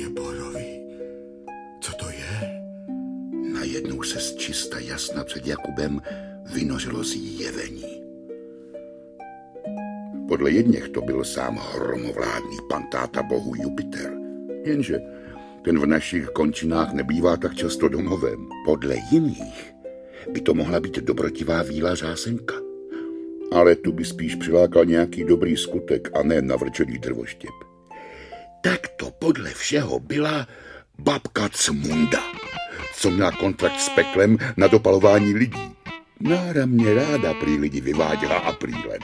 Pane borový, co to je? Najednou se z čista jasna před Jakubem vynořilo zjevení. Podle jedněch to byl sám hromovládný pantáta bohu Jupiter. Jenže ten v našich končinách nebývá tak často domovem. Podle jiných by to mohla být dobrotivá víla řásenka. Ale tu by spíš přilákal nějaký dobrý skutek a ne navrčený drvoštěp. Tak to podle všeho byla babka Cmunda, co měla kontrakt s peklem na dopalování lidí. Náramně ráda prý lidi vyváděla aprílem.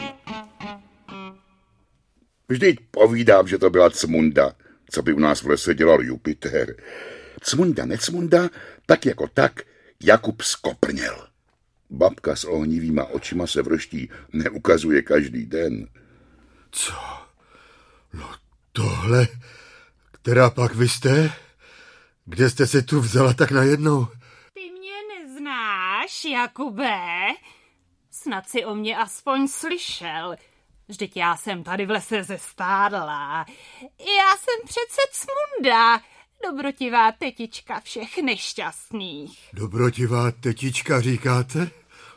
Vždyť povídám, že to byla Cmunda, co by u nás v lese dělal Jupiter. Cmunda, necmunda, tak jako tak, Jakub skoprněl. Babka s ohnivýma očima se v roští neukazuje každý den. Co? No tohle, která pak vy jste? Kde jste se tu vzala tak najednou? Ty mě neznáš, Jakube? Snad si o mě aspoň slyšel. Vždyť já jsem tady v lese zestárla. Já jsem přece Cmunda, dobrotivá tetička všech nešťastných. Dobrotivá tetička, říkáte?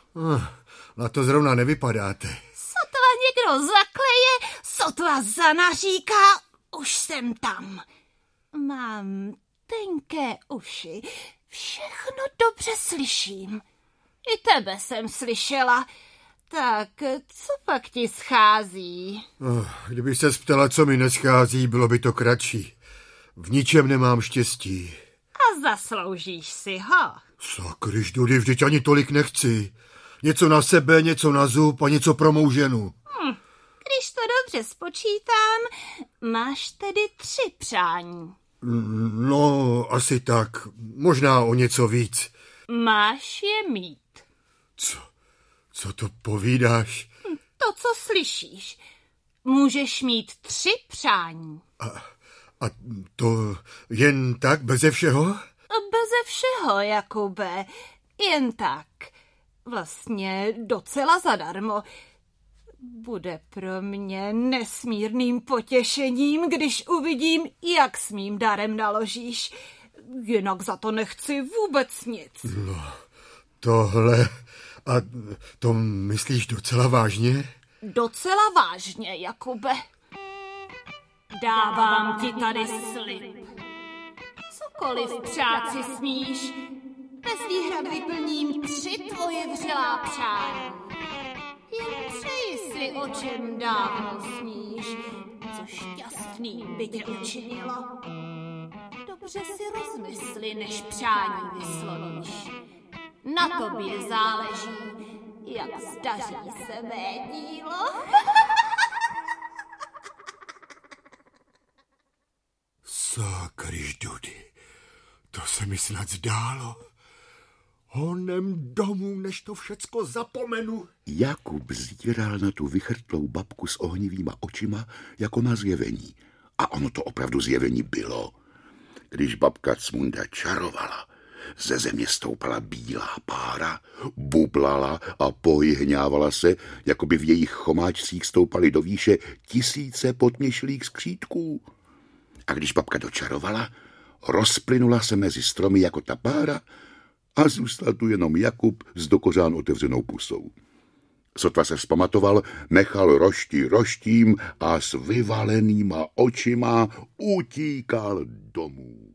Na to zrovna nevypadáte. Sotva někdo zakleje, sotva zanaříká, už jsem tam. Mám tenké uši, všechno dobře slyším. I tebe jsem slyšela. Tak, co pak ti schází? Kdybych se ptala, co mi neschází, bylo by to kratší. V ničem nemám štěstí. A zasloužíš si ho. Sakryž, Dudy, vždyť ani tolik nechci. Něco na sebe, něco na zub a něco pro mou ženu. Když to dobře spočítám, máš tedy 3 přání. No, asi tak. Možná o něco víc. Máš je mít. Co to povídáš? To, co slyšíš. Můžeš mít 3 přání. A to jen tak, beze všeho? Beze všeho, Jakube. Jen tak. Vlastně docela zadarmo. Bude pro mě nesmírným potěšením, když uvidím, jak s mým darem naložíš. Jinak za to nechci vůbec nic. No, tohle... A to myslíš docela vážně? Docela vážně, Jakube. Dávám ti tady slib. Cokoliv přát si smíš, bez výhrad vyplním 3 tvoje vřelá přání. Jen přeji si, o čem dávno sníš, co šťastný by tě učinilo. Dobře si rozmysli, než přání vyslovíš. Na tobě záleží, jak zdaří se mé dílo. Sakryž, Dudy, to se mi snad zdálo. Honem domů, než to všecko zapomenu. Jakub zíral na tu vychrtlou babku s ohnivýma očima jako na zjevení. A ono to opravdu zjevení bylo. Když babka Cmunda čarovala, ze země stoupala bílá pára, bublala a pohybňávala se, jako by v jejich chomáčcích stoupaly do výše 1000 potměšlých skřítků. A když babka dočarovala, rozplynula se mezi stromy jako ta pára a zůstal tu jenom Jakub s dokořán otevřenou pusou. Sotva se vzpamatoval, nechal rošti roštím a s vyvalenýma očima utíkal domů.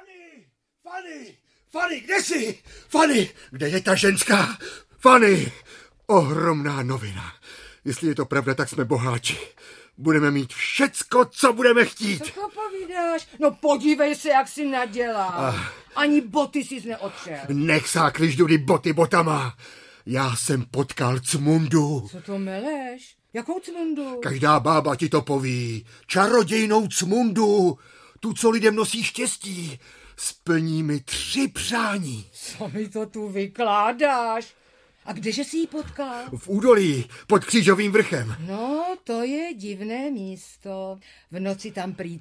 Fanny, kde jsi? Fanny, kde je ta ženská? Fanny, ohromná novina. Jestli je to pravda, tak jsme boháči. Budeme mít všecko, co budeme chtít. Co to povídáš? No podívej se, jak jsi nadělal. Ani boty jsi neotřel. Nech sákliš, Dudy, boty botama. Já jsem potkal Cmundu. Co to meleš? Jakou Cmundu? Každá bába ti to poví. Čarodějnou Cmundu. Tu, co lidem nosí štěstí. Splní mi 3 přání. Co mi to tu vykládáš? A kdeže jsi ji potkal? V údolí, pod Křížovým vrchem. No, to je divné místo. V noci tam prý